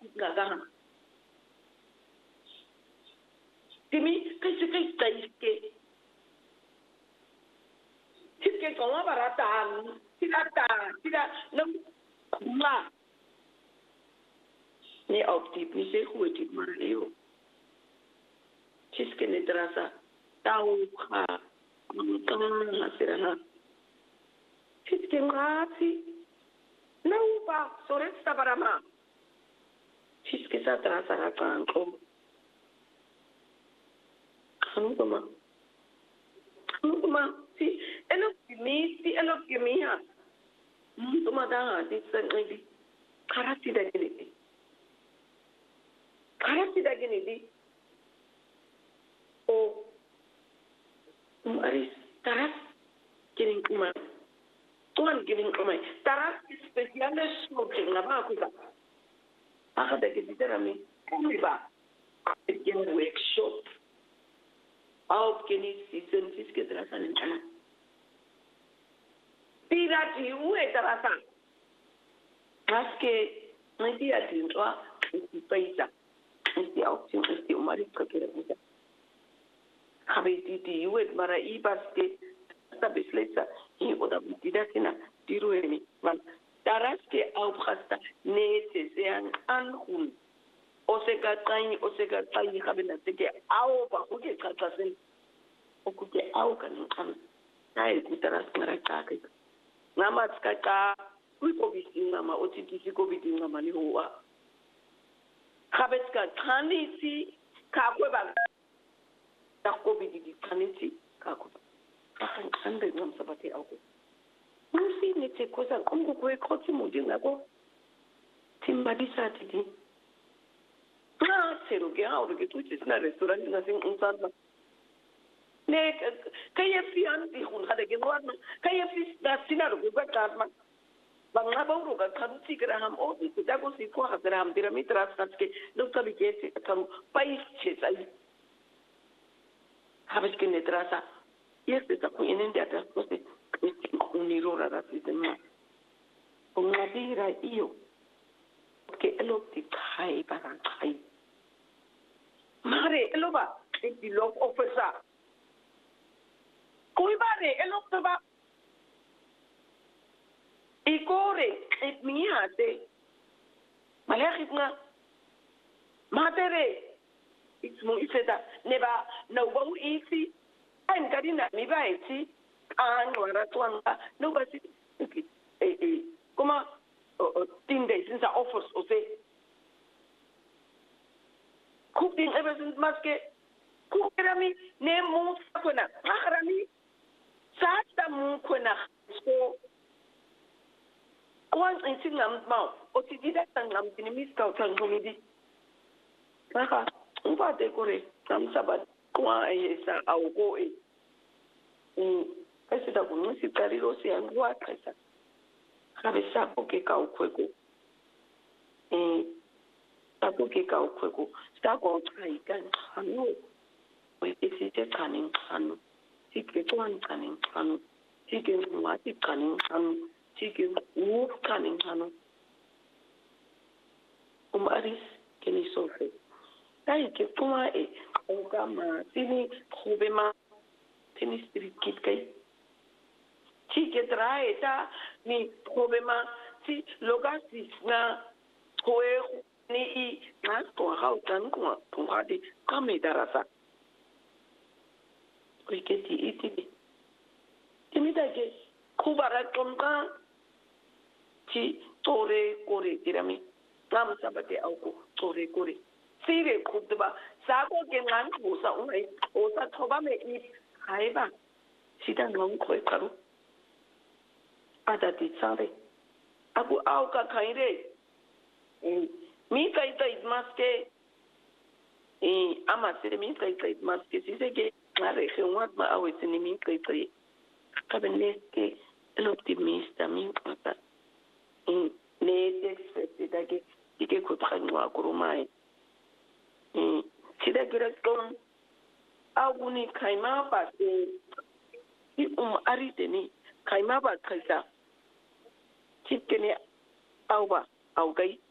gaga timi kai taiske tike ko baratan tira no ma ni optip ni se huetik mario chiske ne trasa tau ha mangana serana chiske ngati no ba soresta barama chiske sa trasa ra kanko Anuma si elo kimia Anuma da di sangi karati da gini o aris taras kiring kuma tuan kiring kuma taras spesialis smoking na ba aku ba aka da gidi rami kumi ba it workshop Out kini season fiske terasa ni kana. Tidak diuai terasa. Aske nanti ada dua paisa. Nanti opsi nanti umari kerja kita. Kami diuai mara ibas ke tapi selesa ini udah tidak kena diuai ni. Taras ke out kasta nete seang anhun. Oseka tai kabina teke au ba kuke katasen okuke au kan tai kutaras ngaraka ke ngama skaka kuiko bisinga ma otiti ko bisinga mani huwa khabetka thanisi ka ko ba ta ko bididi thanisi ka ko akan ande ngam sabati au ko musi ne te ko sa kongo ko e khoti mudinga ko timbadisa titi se lo que ahora que tú dices en el restaurante nacen un salva ne kaya fi anti hun hada ke wan kaya fi da sinaro ko ka ma bangna bawro ka kan tikra ham o ti da ko si ko hadra ham dira mitra satke do tabi ke si kan pais che sai habes ke netrasa este ta ku inen da ta ko se unirora da sistema con la dira io che lo ti kai para kai mare lo ba di love officer koi bare lo to ba ikore et miate male khitna matere ismu iseta neba no ba isi an kadina mi ba iti an wara twanga no ba si kuma tinde since office o se cooking ever since maske kukerami ne mu kuna akhrami sata mu kuna so kwan insingam ma o ti dida tangam dinimis ka tangomidi kaka umpa de kore sam sabat kwa esa au go kasi da kunu si kariro si angwa kasa kabisa poke ka ukweko tapoke ka ukweko sta ko trai kan hanu we isite kanin hanu tike tuan kanin hanu tike muati kanin hanu tike u kanin hanu aris kini sofe tai ke tuma o kama tini khobema tini street kit kai tike trae ta ni khobema ti logasi na hoe ni na to ha tan ko to hadi kame darasa kwiketi iti timidage kubara tonka ti tore kore tirami nam sabate auko tore kore sire kudba sako ke ngan busa unai osa thoba me i haiba sida ngong khoi karu ada ti sare aku au ka khaire mi kai tai maske ama se mi kai maske si se ke mare khwat ma awet ni mi kai tai kabene ke el optimista mi pata ne expecte da ke ike ko tkhanywa kurumai sida gira ton aguni kaima ba se i arite ni kaima ba kaisa tikene auba augai